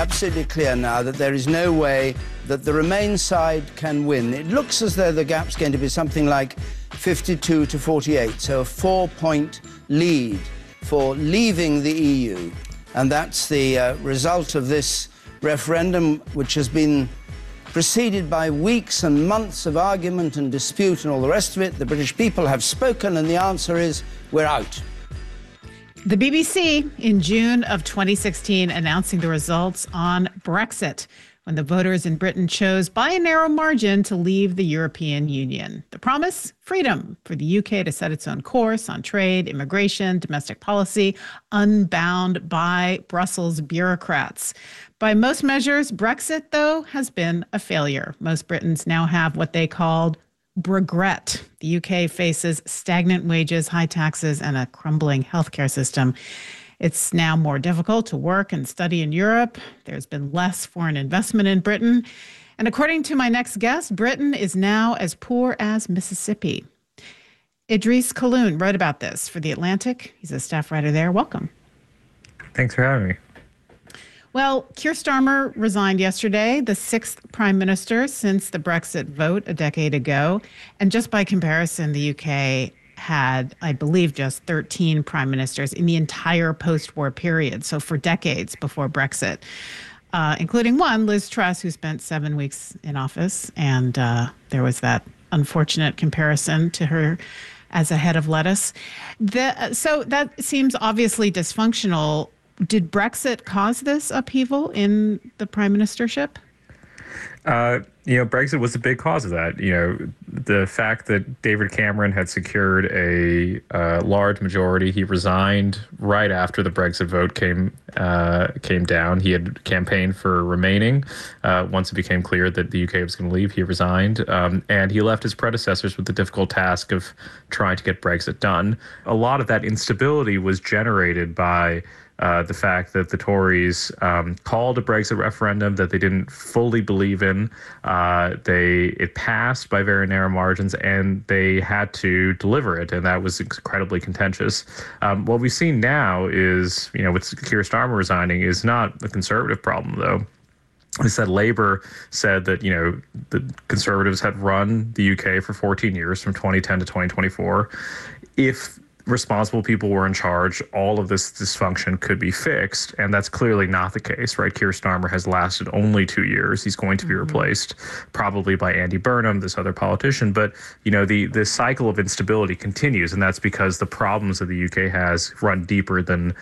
Absolutely clear now that there is no way that the Remain side can win. It looks as though the gap's going to be something like 52 to 48, so a 4-point lead for leaving the EU. And that's the result of this referendum, which has been preceded by weeks and months of argument and dispute and all the rest of it. The British people have spoken, and the answer is we're out. The BBC in June of 2016 announcing the results on Brexit, when the voters in Britain chose by a narrow margin to leave the European Union. The promise? Freedom for the UK to set its own course on trade, immigration, domestic policy, unbound by Brussels bureaucrats. By most measures, Brexit, though, has been a failure. Most Britons now have what they called regret. The UK faces stagnant wages, high taxes, and a crumbling healthcare system. It's now more difficult to work and study in Europe. There's been less foreign investment in Britain. And according to my next guest, Britain is now as poor as Mississippi. Idris Khaloun wrote about this for The Atlantic. He's a staff writer there. Welcome. Thanks for having me. Well, Keir Starmer resigned yesterday, the sixth prime minister since the Brexit vote a decade ago. And just by comparison, the UK had, I believe, just 13 prime ministers in the entire post-war period, so for decades before Brexit, including one, Liz Truss, who spent 7 weeks in office. And there was that unfortunate comparison to her as a head of lettuce. So that seems obviously dysfunctional. Did Brexit cause this upheaval in the prime ministership? Brexit was a big cause of that. The fact that David Cameron had secured a large majority, he resigned right after the Brexit vote came down. He had campaigned for remaining. Once it became clear that the UK was going to leave, he resigned. And he left his predecessors with the difficult task of trying to get Brexit done. A lot of that instability was generated by the fact that the Tories called a Brexit referendum that they didn't fully believe in. It passed by very narrow margins, and they had to deliver it, and that was incredibly contentious. What we've seen now is, with Keir Starmer resigning, is not a Conservative problem, though. Instead, Labour said that, the Conservatives had run the UK for 14 years, from 2010 to 2024. If responsible people were in charge, all of this dysfunction could be fixed, and that's clearly not the case, right? Keir Starmer has lasted only 2 years. He's going to be replaced probably by Andy Burnham, this other politician, but the cycle of instability continues, and that's because the problems that the UK has run deeper than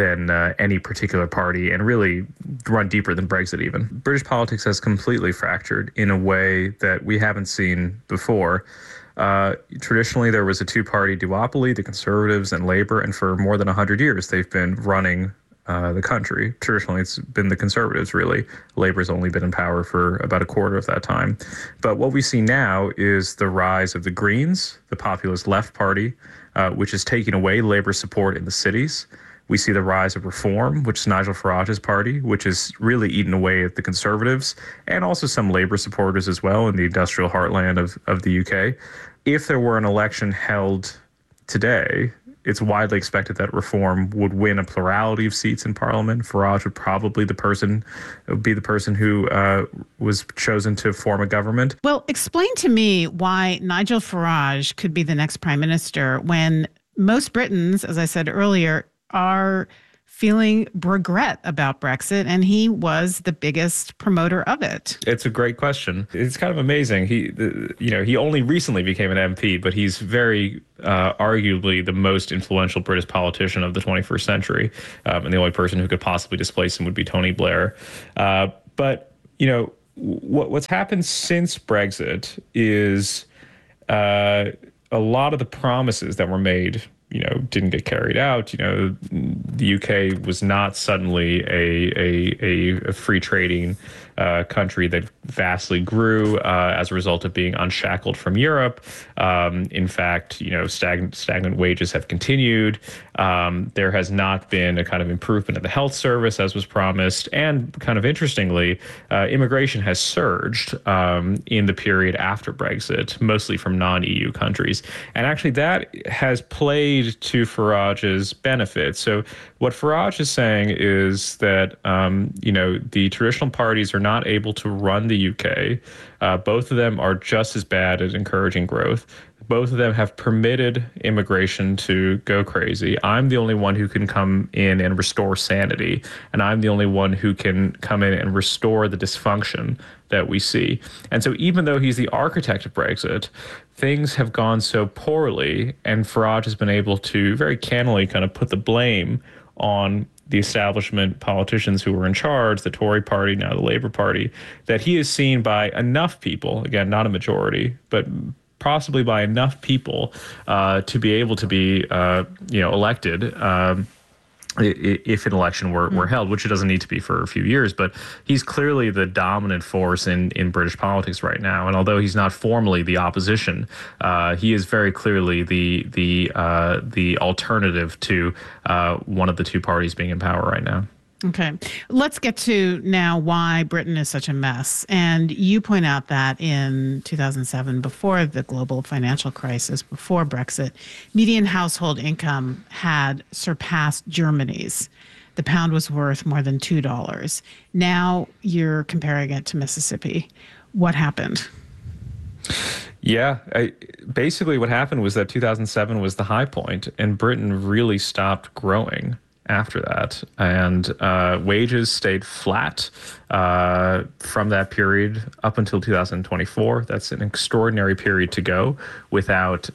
any particular party, and really run deeper than Brexit even. British politics has completely fractured in a way that we haven't seen before. Traditionally, there was a two-party duopoly, the Conservatives and Labour, and for more than 100 years, they've been running the country. Traditionally, it's been the Conservatives, really. Labour's only been in power for about a quarter of that time. But what we see now is the rise of the Greens, the populist left party, which is taking away Labour support in the cities. We see the rise of Reform, which is Nigel Farage's party, which is really eaten away at the Conservatives, and also some Labour supporters as well in the industrial heartland of the UK. If there were an election held today, it's widely expected that Reform would win a plurality of seats in Parliament. Farage would probably be the person who was chosen to form a government. Well, explain to me why Nigel Farage could be the next prime minister when most Britons, as I said earlier, are feeling regret about Brexit, and he was the biggest promoter of it. It's a great question. It's kind of amazing. He only recently became an MP, but he's very arguably the most influential British politician of the 21st century, and the only person who could possibly displace him would be Tony Blair. But what's happened since Brexit is a lot of the promises that were made didn't get carried out. The UK was not suddenly a free trading country that vastly grew as a result of being unshackled from Europe. In fact, stagnant wages have continued. There has not been a kind of improvement of the health service as was promised. And kind of interestingly, immigration has surged in the period after Brexit, mostly from non-EU countries. And actually that has played played to Farage's benefit. So what Farage is saying is that, the traditional parties are not able to run the UK. Both of them are just as bad at encouraging growth. Both of them have permitted immigration to go crazy. I'm the only one who can come in and restore sanity, and I'm the only one who can come in and restore the dysfunction that we see. And so even though he's the architect of Brexit, things have gone so poorly, and Farage has been able to very cannily kind of put the blame on the establishment politicians who were in charge, the Tory party, now the Labour Party, that he is seen by enough people, again, not a majority, but possibly by enough people to be able to be, elected if an election were held, which it doesn't need to be for a few years. But he's clearly the dominant force in British politics right now. And although he's not formally the opposition, he is very clearly the alternative to one of the two parties being in power right now. Okay. Let's get to now why Britain is such a mess. And you point out that in 2007, before the global financial crisis, before Brexit, median household income had surpassed Germany's. The pound was worth more than $2. Now you're comparing it to Mississippi. What happened? Yeah, basically what happened was that 2007 was the high point, and Britain really stopped growing after that, and wages stayed flat from that period up until 2024. That's an extraordinary period to go without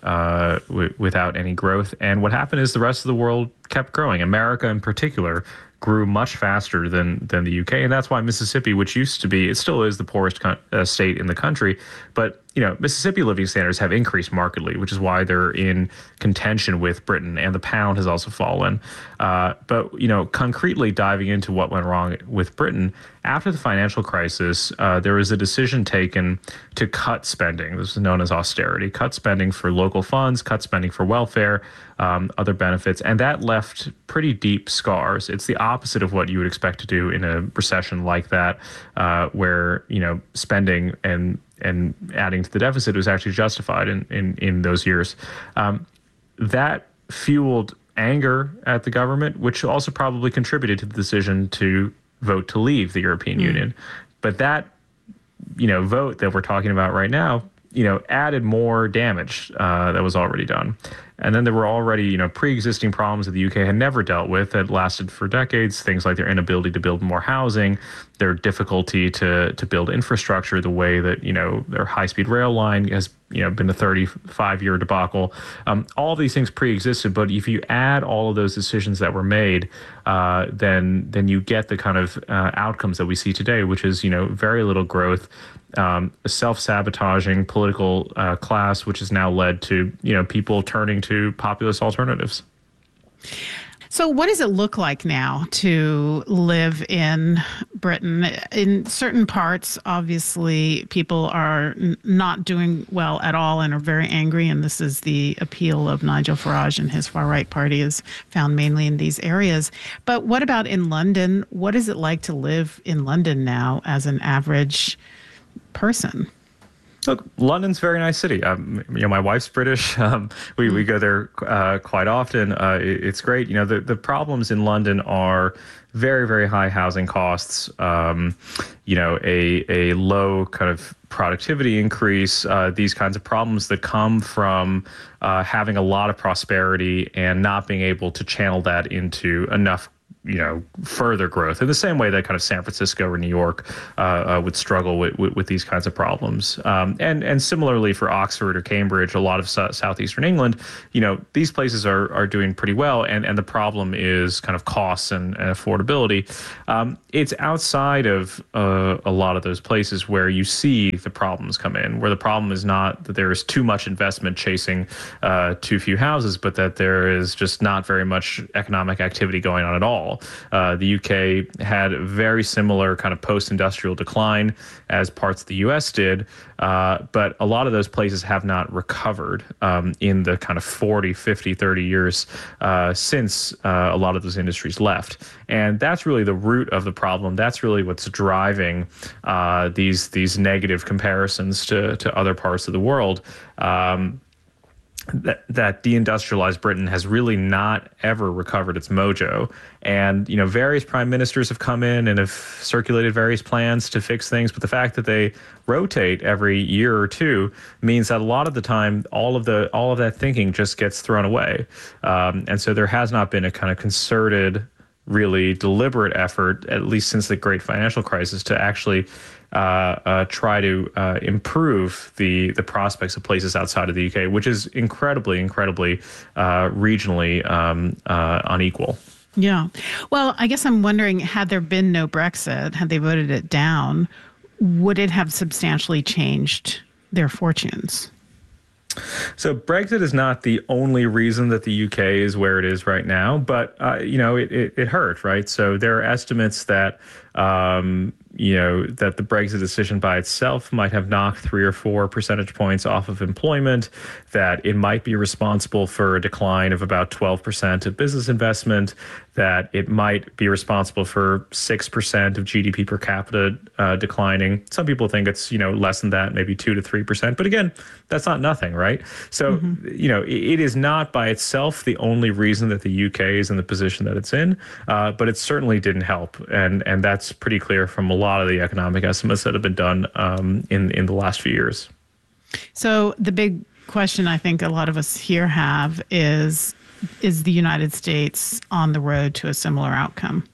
any growth. And what happened is the rest of the world kept growing. America in particular grew much faster than the UK, and that's why Mississippi, which used to be, it still is the poorest state in the country, but Mississippi living standards have increased markedly, which is why they're in contention with Britain, and the pound has also fallen. But concretely diving into what went wrong with Britain, after the financial crisis, there was a decision taken to cut spending. This is known as austerity, cut spending for local funds, cut spending for welfare, other benefits, and that left pretty deep scars. It's the opposite of what you would expect to do in a recession like that, where spending and adding to the deficit was actually justified in those years. That fueled anger at the government, which also probably contributed to the decision to vote to leave the European Union. But that, vote that we're talking about right now, added more damage that was already done. And then there were already, pre-existing problems that the UK had never dealt with that lasted for decades. Things like their inability to build more housing, their difficulty to build infrastructure, the way that, their high-speed rail line has, been a 35-year debacle. All of these things pre-existed, but if you add all of those decisions that were made, then you get the kind of outcomes that we see today, which is, very little growth, a self-sabotaging political class, which has now led to, people turning to populist alternatives. So what does it look like now to live in Britain? In certain parts, obviously, people are not doing well at all and are very angry. And this is the appeal of Nigel Farage and his far-right party is found mainly in these areas. But what about in London? What is it like to live in London now as an average person? Look, London's a very nice city. My wife's British. We go there quite often. It's great. The problems in London are very, very high housing costs. A low kind of productivity increase. These kinds of problems that come from having a lot of prosperity and not being able to channel that into enough further growth in the same way that kind of San Francisco or New York would struggle with these kinds of problems. And similarly for Oxford or Cambridge, a lot of southeastern England, these places are doing pretty well. And the problem is kind of costs and affordability. It's outside of a lot of those places where you see the problems come in, where the problem is not that there is too much investment chasing too few houses, but that there is just not very much economic activity going on at all. The UK had a very similar kind of post-industrial decline as parts of the US did, but a lot of those places have not recovered in the kind of 40, 50, 30 years since a lot of those industries left. And that's really the root of the problem. That's really what's driving these negative comparisons to other parts of the world. that deindustrialized Britain has really not ever recovered its mojo. And, various prime ministers have come in and have circulated various plans to fix things. But the fact that they rotate every year or two means that a lot of the time, all of that thinking just gets thrown away. And so there has not been a kind of concerted, really deliberate effort, at least since the great financial crisis, to actually try to improve the prospects of places outside of the UK, which is incredibly regionally unequal. Yeah. Well, I guess I'm wondering, had there been no Brexit, had they voted it down, would it have substantially changed their fortunes? So Brexit is not the only reason that the UK is where it is right now, but it hurt, right? So there are estimates that that the Brexit decision by itself might have knocked 3 or 4 percentage points off of employment, that it might be responsible for a decline of about 12% of business investment, that it might be responsible for 6% of GDP per capita declining. Some people think it's, less than that, maybe 2 to 3%. But again, that's not nothing, right? So, it is not by itself the only reason that the UK is in the position that it's in, but it certainly didn't help. And that's pretty clear from a lot of the economic estimates that have been done in the last few years. So the big question I think a lot of us here have is the United States on the road to a similar outcome?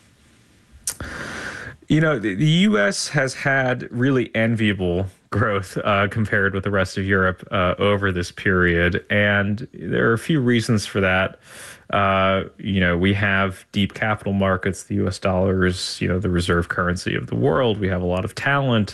The U.S. has had really enviable growth compared with the rest of Europe over this period. And there are a few reasons for that. We have deep capital markets. The U.S. dollar is, the reserve currency of the world. We have a lot of talent.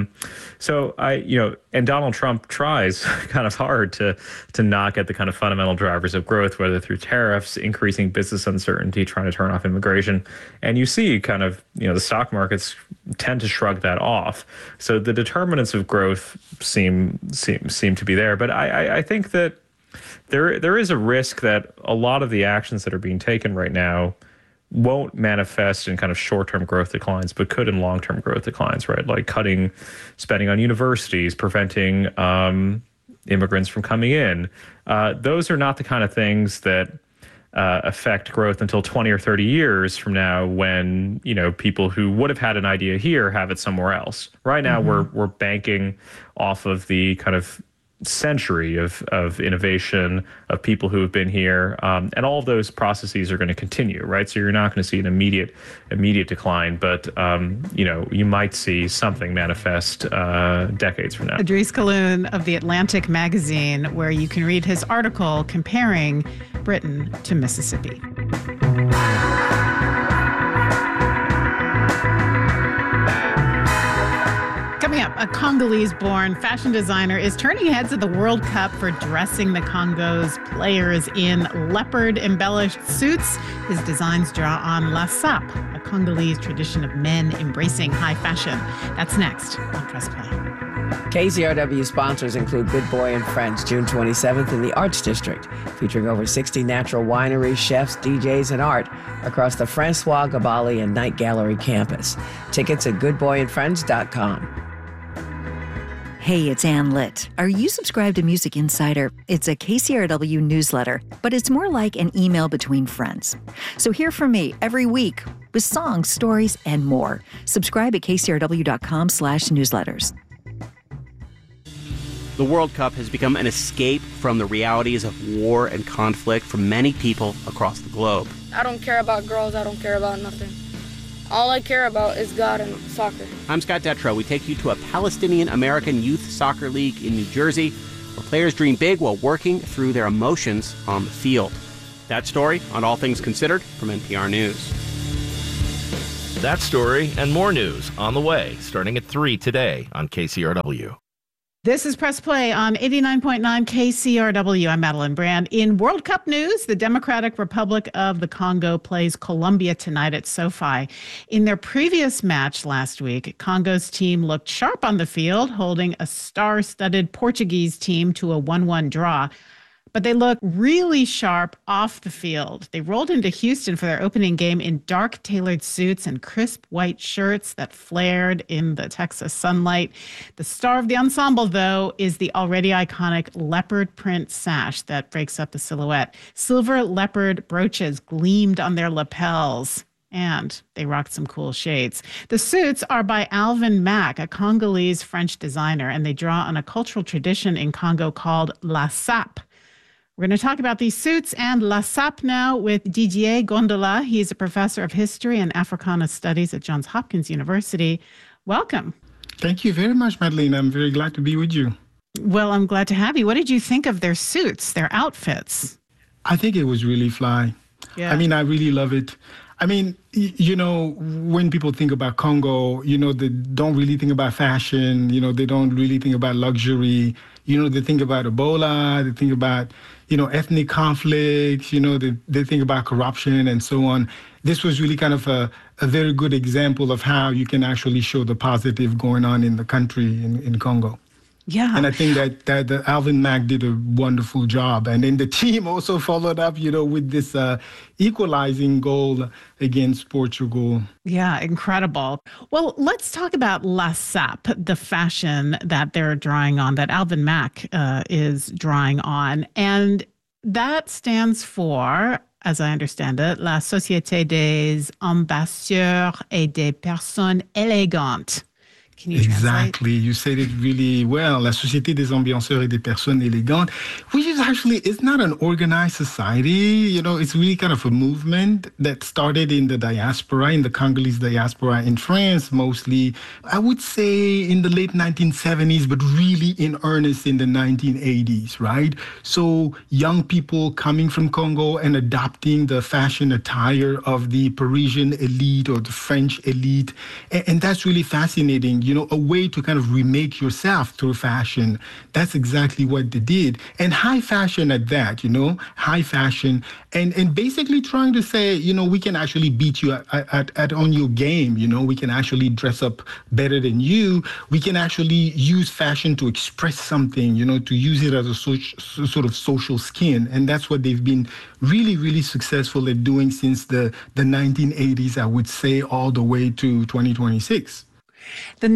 And Donald Trump tries kind of hard to knock at the kind of fundamental drivers of growth, whether through tariffs, increasing business uncertainty, trying to turn off immigration. And you see kind of, the stock markets tend to shrug that off. So the determinants of growth seem to be there. But I think that there is a risk that a lot of the actions that are being taken right now won't manifest in kind of short-term growth declines, but could in long-term growth declines, right? Like cutting spending on universities, preventing immigrants from coming in. Those are not the kind of things that affect growth until 20 or 30 years from now, when, people who would have had an idea here have it somewhere else. Right now, we're banking off of the kind of century of innovation, of people who have been here, and all of those processes are going to continue, right? So you're not going to see an immediate decline, but you might see something manifest decades from now. Idris Khaloun of The Atlantic magazine, where you can read his article comparing Britain to Mississippi. Coming up, a Congolese-born fashion designer is turning heads at the World Cup for dressing the Congo's players in leopard-embellished suits. His designs draw on La Sape, a Congolese tradition of men embracing high fashion. That's next on Press Play. KCRW sponsors include Good Boy and Friends, June 27th in the Arts District, featuring over 60 natural wineries, chefs, DJs, and art across the Francois Gabali and Night Gallery campus. Tickets at goodboyandfriends.com. Hey, it's Ann Litt. Are you subscribed to Music Insider? It's a KCRW newsletter, but it's more like an email between friends. So hear from me every week with songs, stories, and more. Subscribe at kcrw.com/newsletters. The World Cup has become an escape from the realities of war and conflict for many people across the globe. I don't care about girls. I don't care about nothing. All I care about is God and soccer. I'm Scott Detrow. We take you to a Palestinian-American youth soccer league in New Jersey, where players dream big while working through their emotions on the field. That story on All Things Considered from NPR News. That story and more news on the way, starting at 3 today on KCRW. This is Press Play on 89.9 KCRW. I'm Madeline Brand. In World Cup news, the Democratic Republic of the Congo plays Colombia tonight at SoFi. In their previous match last week, Congo's team looked sharp on the field, holding a star-studded Portuguese team to a 1-1 draw. but they look really sharp off the field. They rolled into Houston for their opening game in dark tailored suits and crisp white shirts that flared in the Texas sunlight. The star of the ensemble, though, is the already iconic leopard print sash that breaks up the silhouette. Silver leopard brooches gleamed on their lapels, and they rocked some cool shades. The suits are by Alvin Mack, a Congolese French designer, and they draw on a cultural tradition in Congo called La Sape. We're going to talk about these suits and La Sape now with Didier Gondola. He's a professor of history and Africana studies at Johns Hopkins University. Welcome. Thank you very much, Madeleine. I'm very glad to be with you. Well, I'm glad to have you. What did you think of their suits, their outfits? I think it was really fly. Yeah. I mean, I really love it. I mean, you know, when people think about Congo, you know, they don't really think about fashion. You know, they don't really think about luxury. You know, they think about Ebola. They think about, you know, ethnic conflicts. You know, they think about corruption and so on. This was really kind of a very good example of how you can actually show the positive going on in the country in Congo. Yeah. And I think that Alvin Mack did a wonderful job. And then the team also followed up, you know, with this equalizing goal against Portugal. Yeah, incredible. Well, let's talk about La Sape, the fashion that they're drawing on, that Alvin Mack is drawing on. And that stands for, as I understand it, La Société des Ambassadeurs et des Personnes Élégantes. Can you Exactly. translate? You said it really well. La Société des Ambianceurs et des Personnes Élégantes, which is actually, it's not an organized society. You know, it's really kind of a movement that started in the diaspora, in the Congolese diaspora in France, mostly, I would say in the late 1970s, but really in earnest in the 1980s, right? So young people coming from Congo and adopting the fashion attire of the Parisian elite or the French elite. And that's really fascinating. You know, a way to kind of remake yourself through fashion. That's exactly what they did. And high fashion at that, you know, high fashion. And basically trying to say, you know, we can actually beat you at on your game. You know, we can actually dress up better than you. We can actually use fashion to express something, you know, to use it as a sort of social skin. And that's what they've been really, really successful at doing since the 1980s, I would say, all the way to 2026. The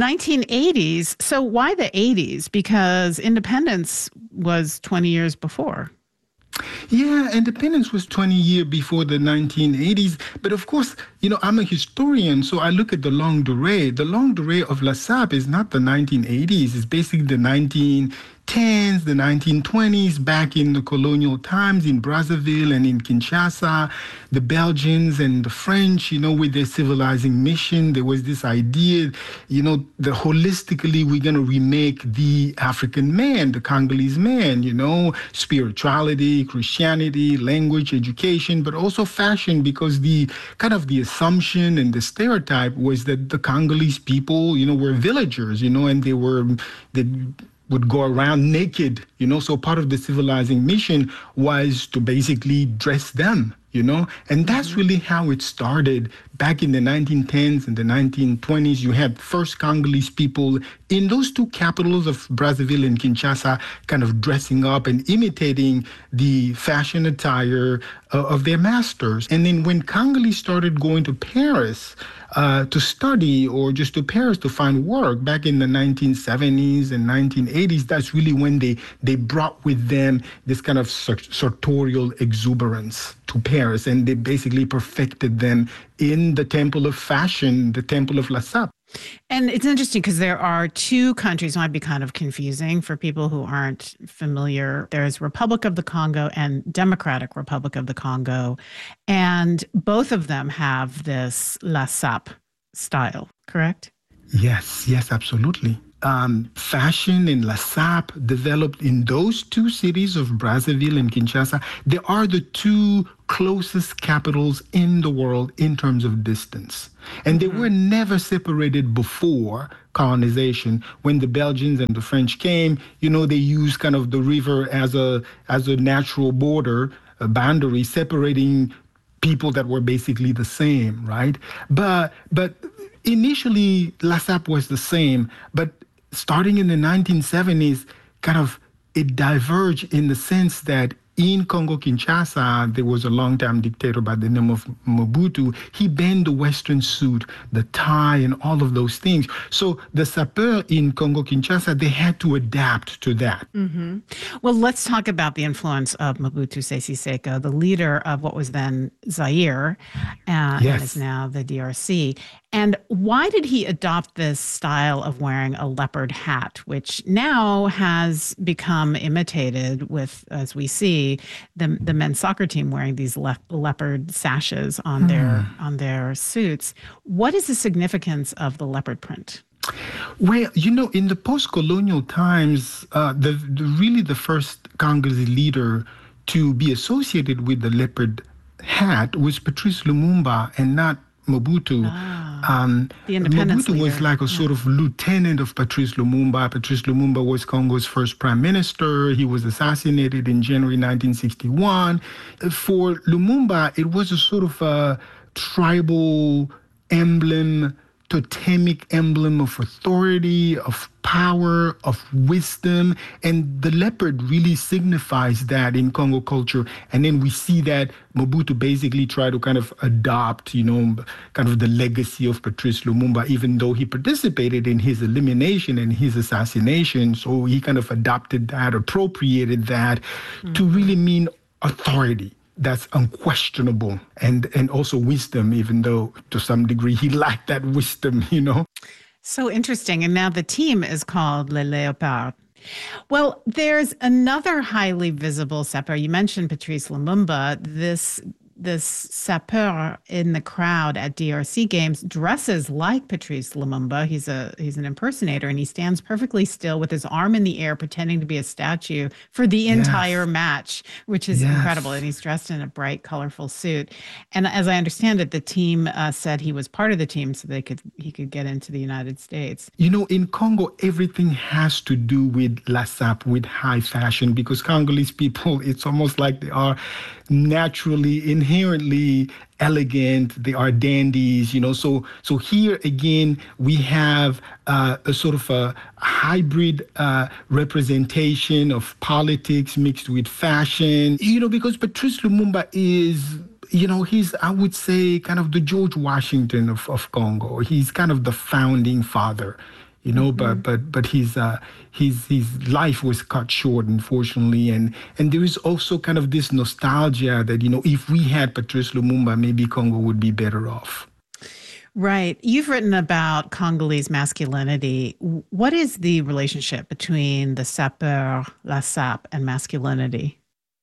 1980s. So why the 80s? Because independence was 20 years before. Yeah, independence was 20 years before the 1980s. But of course, you know, I'm a historian, so I look at the longue durée. The longue durée of La Sape is not the 1980s. It's basically the 1910s, the 1920s, back in the colonial times in Brazzaville and in Kinshasa. The Belgians and the French, you know, with their civilizing mission, there was this idea, you know, that holistically we're going to remake the African man, the Congolese man, you know, spirituality, Christianity, language, education, but also fashion, because the kind of the assumption and the stereotype was that the Congolese people, you know, were villagers, you know, and they would go around naked, you know. So part of the civilizing mission was to basically dress them, you know. And that's really how it started back in the 1910s and the 1920s. You had first Congolese people in those two capitals of Brazzaville and Kinshasa kind of dressing up and imitating the fashion attire of their masters. And then when Congolese started going to Paris to study, or just to Paris to find work back in the 1970s and 1980s, that's really when they brought with them this kind of sartorial exuberance to Paris, and they basically perfected them in the Temple of Fashion, the Temple of La Sape. And it's interesting because there are two countries, might be kind of confusing for people who aren't familiar. There's Republic of the Congo and Democratic Republic of the Congo. And both of them have this La Sape style, correct? Yes, absolutely. Fashion in La Sape developed in those two cities of Brazzaville and Kinshasa. They are the two closest capitals in the world in terms of distance. And they were never separated before colonization. When the Belgians and the French came, you know, they used kind of the river as a natural border, a boundary separating people that were basically the same, right? But initially, La Sape was the same, but starting in the 1970s, kind of it diverged in the sense that in Congo-Kinshasa, there was a long-time dictator by the name of Mobutu. He banned the Western suit, the tie, and all of those things. So the sapeurs in Congo-Kinshasa, they had to adapt to that. Mm-hmm. Well, let's talk about the influence of Mobutu Sese Seko, the leader of what was then Zaire and is now the DRC. And why did he adopt this style of wearing a leopard hat, which now has become imitated with, as we see, the men's soccer team wearing these leopard sashes on their suits? What is the significance of the leopard print? Well, in the post-colonial times, the first Congolese leader to be associated with the leopard hat was Patrice Lumumba and not Mobutu. The independence Mobutu was like a sort of lieutenant of Patrice Lumumba. Patrice Lumumba was Congo's first prime minister. He was assassinated in January 1961. For Lumumba, it was a sort of a tribal emblem, totemic emblem of authority, of power, of wisdom. And the leopard really signifies that in Congo culture. And then we see that Mobutu basically tried to kind of adopt, kind of the legacy of Patrice Lumumba, even though he participated in his elimination and his assassination. So he kind of adopted that, appropriated that to really mean authority. That's unquestionable, and also wisdom, even though to some degree he lacked that wisdom, So interesting. And now the team is called Les Léopards. Well, there's another highly visible sapeur. You mentioned Patrice Lumumba. This sapeur in the crowd at DRC games dresses like Patrice Lumumba. He's an impersonator, and he stands perfectly still with his arm in the air, pretending to be a statue for the entire match, which is incredible. And he's dressed in a bright, colorful suit. And as I understand it, the team said he was part of the team so he could get into the United States. In Congo, everything has to do with la sape, with high fashion, because Congolese people, it's almost like they are naturally, inherently elegant. They are dandies, So here again, we have a sort of a hybrid representation of politics mixed with fashion, because Patrice Lumumba is, he's, I would say, kind of the George Washington of Congo. He's kind of the founding father. But his life was cut short, unfortunately, and there is also kind of this nostalgia that if we had Patrice Lumumba, maybe Congo would be better off. Right. You've written about Congolese masculinity. What is the relationship between the sapeur, la sape, and masculinity?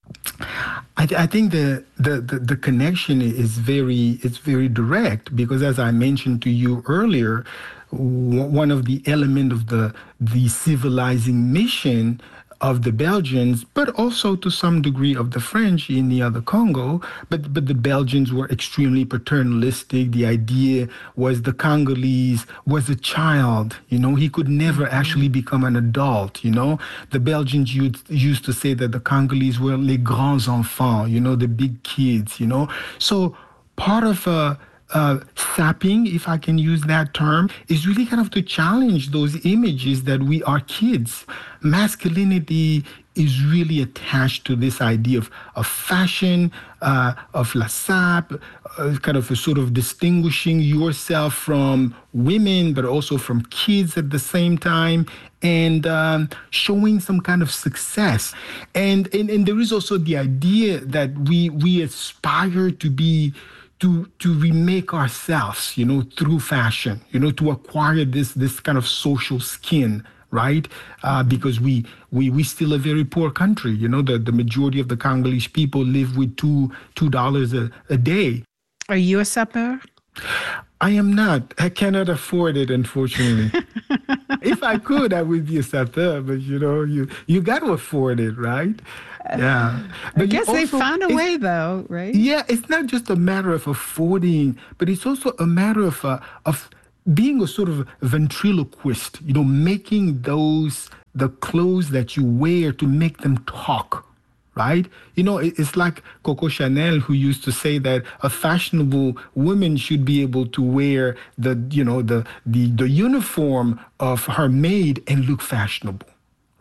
I think the connection is very direct, because as I mentioned to you earlier, one of the elements of the civilizing mission of the Belgians, but also to some degree of the French in the other Congo, but the Belgians were extremely paternalistic. The idea was the Congolese was a child, he could never actually become an adult, The Belgians used to say that the Congolese were les grands enfants, the big kids, So part of sapping, if I can use that term, is really kind of to challenge those images that we are kids. Masculinity is really attached to this idea of fashion, of la sape, kind of a sort of distinguishing yourself from women, but also from kids at the same time, and showing some kind of success. And there is also the idea that we aspire to be to remake ourselves, through fashion, to acquire this kind of social skin, right? Because we still a very poor country. The majority of the Congolese people live with $2 a day. Are you a sapeur? I am not. I cannot afford it, unfortunately. If I could, I would be a sapeur, but you got to afford it, right? Yeah. But I guess they found a way, though, right? Yeah, it's not just a matter of affording, but it's also a matter of being a sort of ventriloquist, making the clothes that you wear to make them talk, right? It's like Coco Chanel, who used to say that a fashionable woman should be able to wear the uniform of her maid and look fashionable.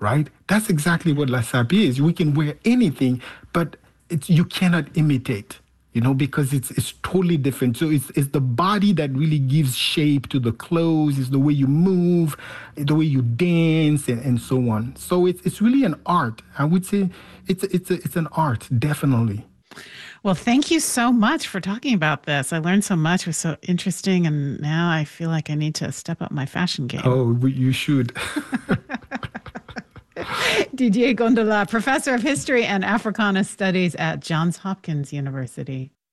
right? That's exactly what La Sape is. We can wear anything, but you cannot imitate, because it's totally different. So it's the body that really gives shape to the clothes. It's the way you move, the way you dance, and so on. So it's really an art. I would say it's an art, definitely. Well, thank you so much for talking about this. I learned so much. It was so interesting, and now I feel like I need to step up my fashion game. Oh, you should. Didier Gondola, professor of history and Africana studies at Johns Hopkins University.